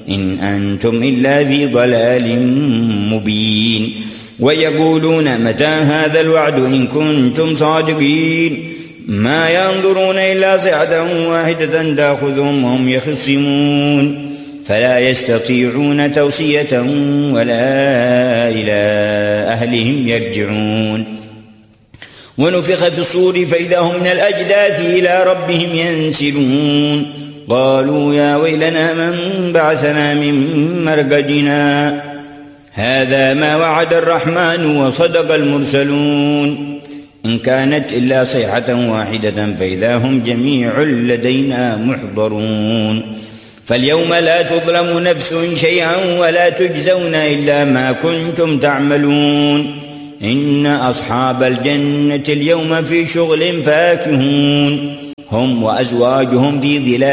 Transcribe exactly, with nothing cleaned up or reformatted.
إن أنتم إلا في ضلال مبين ويقولون متى هذا الوعد إن كنتم صادقين ما ينظرون إلا صيحة واحدة تأخذهم وهم يخصمون فلا يستطيعون توصية ولا إلى أهلهم يرجعون ونفخ في الصور فإذا هم من الأجداث إلى ربهم ينسلون قالوا يا ويلنا من بعثنا من مرقدنا هذا ما وعد الرحمن وصدق المرسلون إن كانت إلا صيحة واحدة فإذا هم جميع لدينا محضرون فاليوم لا تظلم نفس شيئا ولا تجزون إلا ما كنتم تعملون إن أصحاب الجنة اليوم في شغل فاكهون هم وأزواجهم في ظلال